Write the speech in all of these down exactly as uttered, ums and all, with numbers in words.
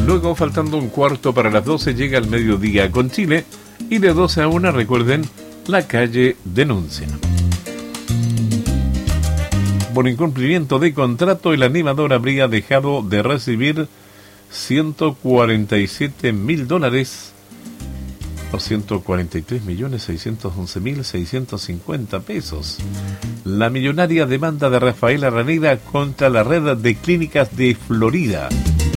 Luego, faltando un cuarto para las doce, llega el mediodía con Chile. Y de doce a una, recuerden, la calle denuncia. Por incumplimiento de contrato, el animador habría dejado de recibir ciento cuarenta y siete mil dólares o ciento cuarenta y tres millones seiscientos once mil seiscientos cincuenta pesos. La millonaria demanda de Rafael Araneda contra la red de clínicas de Florida.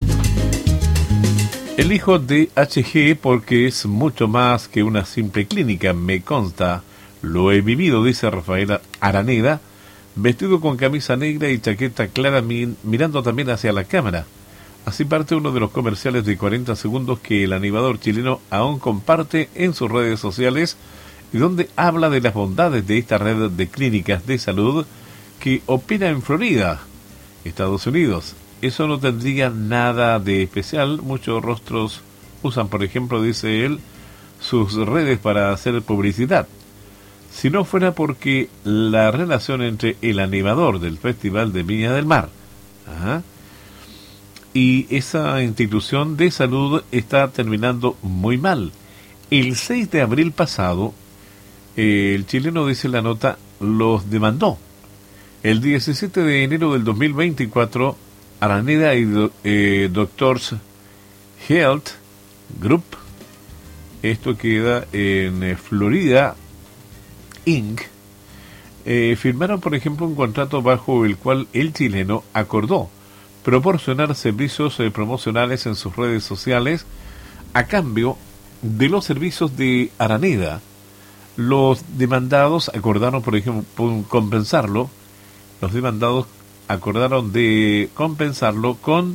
Elijo D H G porque es mucho más que una simple clínica, me consta, lo he vivido, dice Rafael Araneda, vestido con camisa negra y chaqueta clara, mirando también hacia la cámara. Así parte uno de los comerciales de cuarenta segundos que el animador chileno aún comparte en sus redes sociales y donde habla de las bondades de esta red de clínicas de salud que opera en Florida, Estados Unidos. Eso no tendría nada de especial. Muchos rostros usan, por ejemplo, dice él, sus redes para hacer publicidad. Si no fuera porque la relación entre el animador del Festival de Viña del Mar, ajá, y esa institución de salud está terminando muy mal. El seis de abril pasado, eh, el chileno, dice la nota, los demandó. El diecisiete de enero del dos mil veinticuatro, Araneda y do, eh, Doctors Health Group, esto queda en eh, Florida, incorporated, eh, firmaron, por ejemplo, un contrato bajo el cual el chileno acordó proporcionar servicios eh, promocionales en sus redes sociales a cambio de los servicios de Araneda. Los demandados acordaron, por ejemplo, compensarlo. Los demandados acordaron de compensarlo con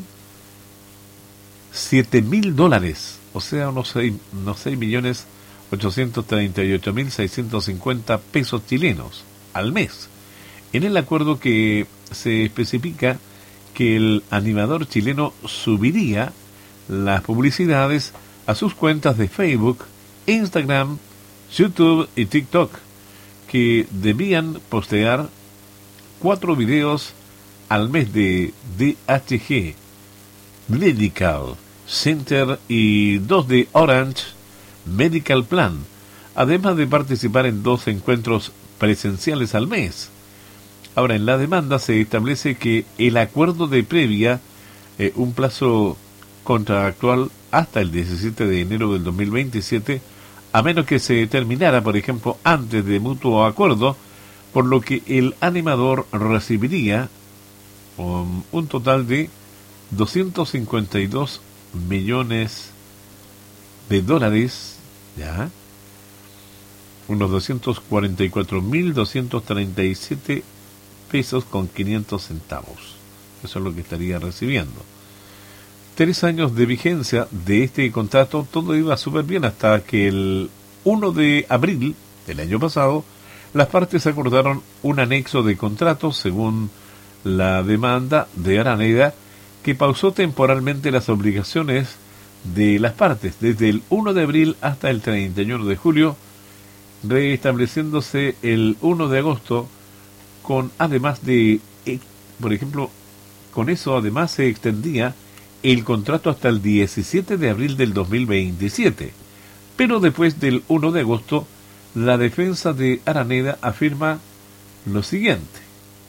siete mil dólares, o sea, unos seis, unos seis millones ochocientos treinta y ocho mil seiscientos cincuenta pesos chilenos al mes. En el acuerdo que se especifica que el animador chileno subiría las publicidades a sus cuentas de Facebook, Instagram, YouTube y TikTok, que debían postear cuatro videos al mes de D H G Medical Center y dos de Orange Medical Plan, además de participar en dos encuentros presenciales al mes. Ahora, en la demanda se establece que el acuerdo de previa, eh, un plazo contractual hasta el diecisiete de enero del dos mil veintisiete, a menos que se terminara, por ejemplo, antes de mutuo acuerdo, por lo que el animador recibiría um, un total de doscientos cincuenta y dos millones de dólares, ya, unos doscientos cuarenta y cuatro mil doscientos treinta y siete pesos con quinientos centavos. Eso es lo que estaría recibiendo. Tres años de vigencia de este contrato, todo iba súper bien hasta que el uno de abril del año pasado, las partes acordaron un anexo de contrato según la demanda de Araneda, que pausó temporalmente las obligaciones de las partes desde el uno de abril hasta el treinta y uno de julio, restableciéndose el uno de agosto, con además de, por ejemplo, con eso además se extendía el contrato hasta el diecisiete de abril del dos mil veintisiete. Pero después del uno de agosto, la defensa de Araneda afirma lo siguiente: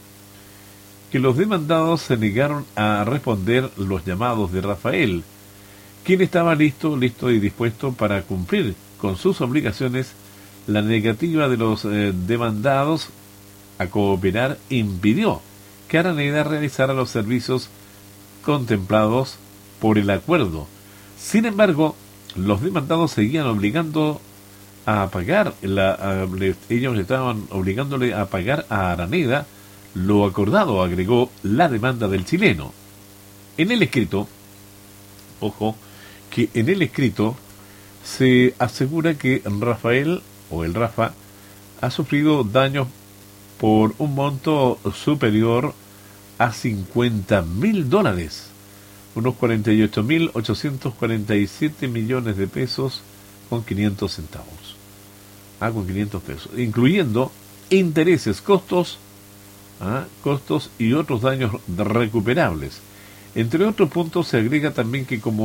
que los demandados se negaron a responder los llamados de Rafael, quien estaba listo, listo y dispuesto para cumplir con sus obligaciones. La negativa de los eh, demandados a cooperar impidió que Araneda realizara los servicios contemplados por el acuerdo. Sin embargo, los demandados seguían obligando a pagar, la, a, le, ellos estaban obligándole a pagar a Araneda lo acordado, agregó la demanda del chileno. En el escrito, ojo, que en el escrito se asegura que Rafael, o el Rafa, ha sufrido daños por un monto superior a cincuenta mil dólares, unos cuarenta y ocho mil ochocientos cuarenta y siete millones de pesos con quinientos centavos. Ah, con quinientos pesos, incluyendo intereses, costos, ah, costos y otros daños recuperables. Entre otros puntos se agrega también que como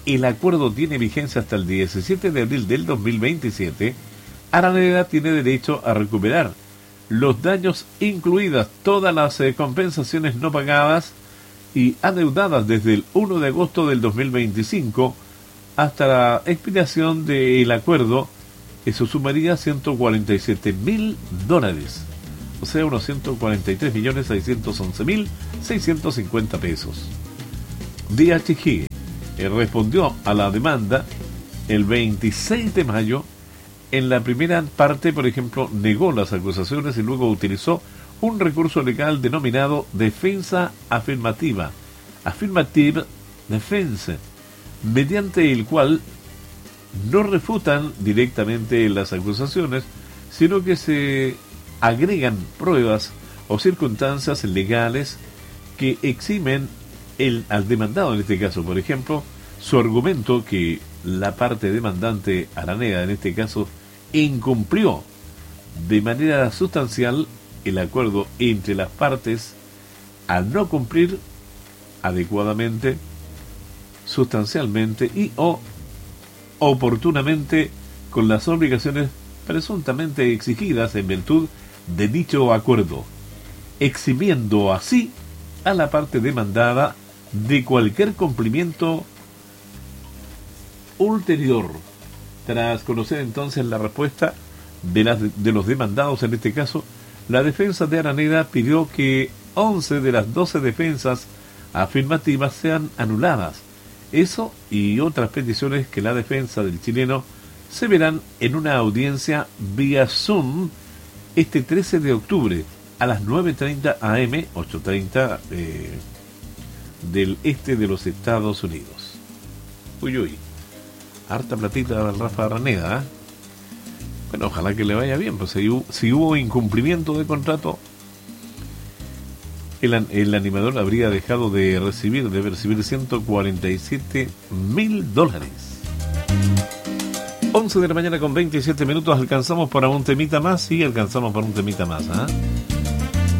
el acuerdo tiene vigencia hasta el diecisiete de abril del dos mil veintisiete, Araneda tiene derecho a recuperar los daños, incluidas todas las eh, compensaciones no pagadas y adeudadas desde el primero de agosto del dos mil veinticinco hasta la expiración del acuerdo. Eso sumaría ciento cuarenta y siete mil dólares, o sea, unos ciento cuarenta y tres millones seiscientos once mil seiscientos cincuenta pesos. D H G eh, respondió a la demanda el veintiséis de mayo. En la primera parte, por ejemplo, negó las acusaciones y luego utilizó un recurso legal denominado defensa afirmativa, affirmative defense, mediante el cual no refutan directamente las acusaciones, sino que se agregan pruebas o circunstancias legales que eximen el, al demandado en este caso. Por ejemplo, su argumento que la parte demandante, Araneda en este caso, incumplió de manera sustancial el acuerdo entre las partes al no cumplir adecuadamente, sustancialmente y o oportunamente con las obligaciones presuntamente exigidas en virtud de dicho acuerdo, eximiendo así a la parte demandada de cualquier cumplimiento ulterior. Tras conocer entonces la respuesta de, las, de los demandados en este caso, la defensa de Araneda pidió que once de las doce defensas afirmativas sean anuladas. Eso y otras peticiones que la defensa del chileno se verán en una audiencia vía Zoom este trece de octubre a las nueve treinta a eme, ocho treinta eh, del este de los Estados Unidos. Uy, uy. Harta platita al Rafa Araneda, ¿eh? Bueno, ojalá que le vaya bien, pues si hubo, si hubo incumplimiento de contrato, el, el animador habría dejado de recibir, de recibir ciento cuarenta y siete mil dólares. once de la mañana con veintisiete minutos, alcanzamos para un temita más, sí, alcanzamos para un temita más, ¿ah? ¿eh?